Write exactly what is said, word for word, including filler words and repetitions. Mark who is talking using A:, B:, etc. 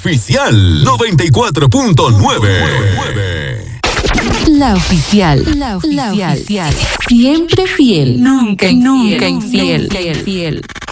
A: oficial noventa y cuatro punto nueve.
B: La oficial. La oficial. La oficial. Siempre fiel. Nunca infiel. Nunca infiel. Nunca infiel.